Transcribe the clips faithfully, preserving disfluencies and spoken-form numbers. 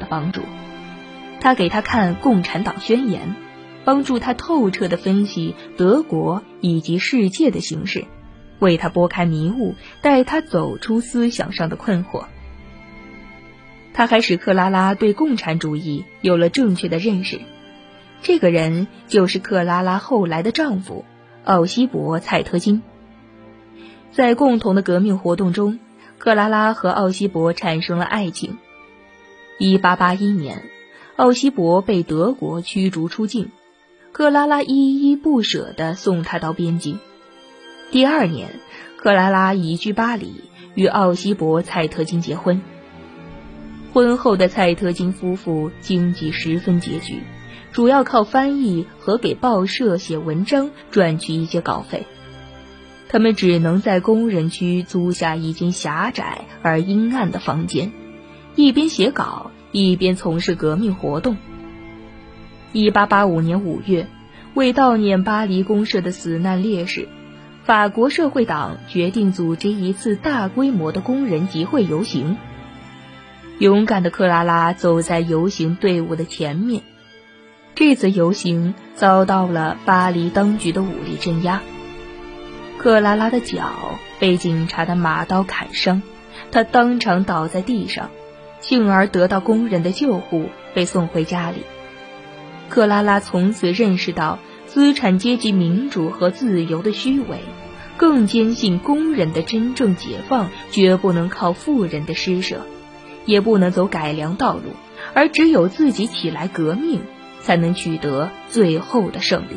帮助。他给他看《共产党宣言》，帮助他透彻地分析德国以及世界的形势，为他拨开迷雾，带他走出思想上的困惑。他还使克拉拉对共产主义有了正确的认识。这个人就是克拉拉后来的丈夫奥西博·蔡特金。在共同的革命活动中，克拉拉和奥西博产生了爱情。一八八一年，奥西博被德国驱逐出境，克拉拉依依不舍地送他到边境。第二年，克拉拉移居巴黎，与奥西博·蔡特金结婚。婚后的蔡特金夫妇经济十分拮据，主要靠翻译和给报社写文章赚取一些稿费。他们只能在工人区租下一间狭窄而阴暗的房间，一边写稿，一边从事革命活动。一八八五年五月，为悼念巴黎公社的死难烈士，法国社会党决定组织一次大规模的工人集会游行。勇敢的克拉拉走在游行队伍的前面。这次游行遭到了巴黎当局的武力镇压。克拉拉的脚被警察的马刀砍伤，她当场倒在地上，幸而得到工人的救护，被送回家里。克拉拉从此认识到资产阶级民主和自由的虚伪，更坚信工人的真正解放绝不能靠富人的施舍，也不能走改良道路，而只有自己起来革命，才能取得最后的胜利。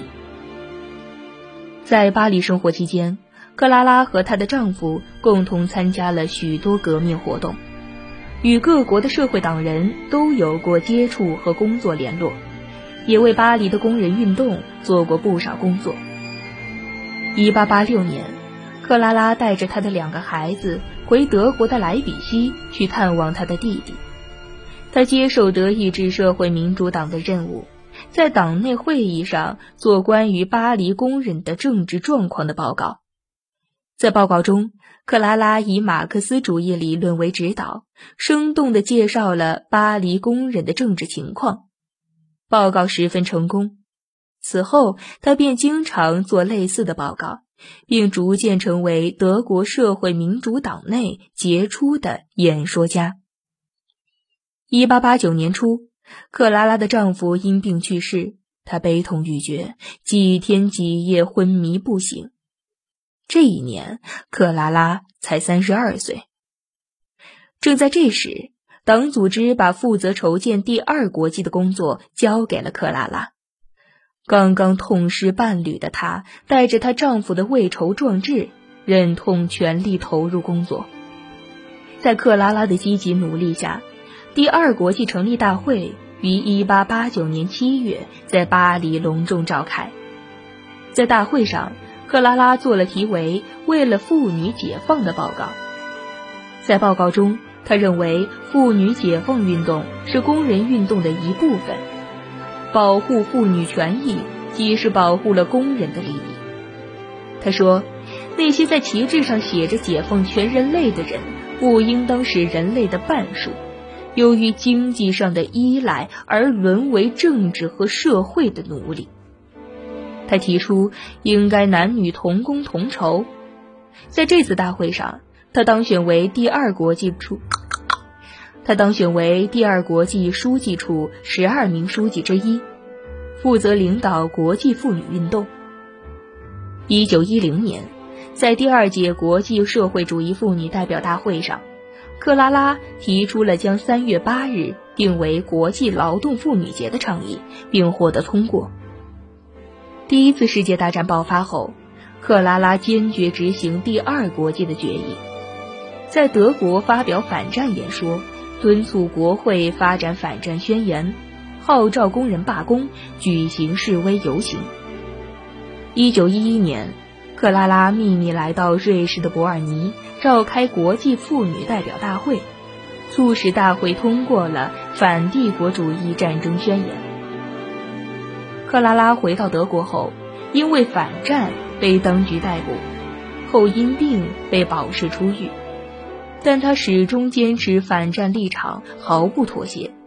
在巴黎生活期间，克拉拉和她的丈夫共同参加了许多革命活动，与各国的社会党人都有过接触和工作联络，也为巴黎的工人运动做过不少工作。一八八六年，克拉拉带着她的两个孩子回德国的莱比锡去探望她的弟弟。她接受德意志社会民主党的任务，在党内会议上做关于巴黎工人的政治状况的报告。在报告中，克拉拉以马克思主义理论为指导，生动地介绍了巴黎工人的政治情况。报告十分成功。此后，他便经常做类似的报告，并逐渐成为德国社会民主党内杰出的演说家。一八八九年初，克拉拉的丈夫因病去世，她悲痛欲绝，几天几夜昏迷不醒。这一年，克拉拉才三十二岁。正在这时，党组织把负责筹建第二国际的工作交给了克拉拉。刚刚痛失伴侣的她，带着她丈夫的未酬壮志，忍痛全力投入工作。在克拉拉的积极努力下，第二国际成立大会于一八八九年七月在巴黎隆重召开。在大会上，克拉拉做了题为“为了妇女解放”的报告。在报告中，他认为妇女解放运动是工人运动的一部分，保护妇女权益即是保护了工人的利益。他说，那些在旗帜上写着解放全人类的人，不应当是人类的半数，由于经济上的依赖而沦为政治和社会的奴隶。他提出应该男女同工同酬。在这次大会上，他当选为第二国际处他当选为第二国际书记处十二名书记之一，负责领导国际妇女运动。一九一零年，在第二届国际社会主义妇女代表大会上，克拉拉提出了将三月八日定为国际劳动妇女节的倡议，并获得通过。第一次世界大战爆发后，克拉拉坚决执行第二国际的决议，在德国发表反战演说，敦促国会发展反战宣言，号召工人罢工，举行示威游行。一九一一年，克拉拉秘密来到瑞士的伯尔尼，召开国际妇女代表大会，促使大会通过了反帝国主义战争宣言。克拉拉回到德国后，因为反战被当局逮捕，后因病被保释出狱，但他始终坚持反战立场，毫不妥协。